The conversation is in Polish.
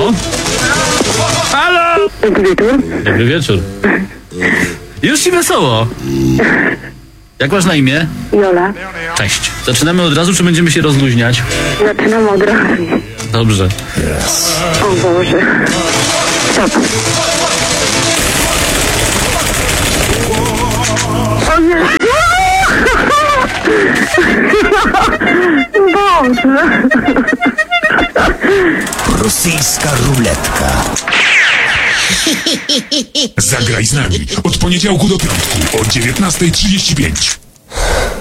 Halo? Halo? Dobry wieczór. Dobry wieczór. Już ci wesoło. Jak masz na imię? Jola. Cześć. Zaczynamy od razu, czy będziemy się rozluźniać? Zaczynam od razu. Dobrze. O Boże. Stop. O nie. Boże. Rosyjska ruletka. Zagraj z nami od poniedziałku do piątku o 19:35.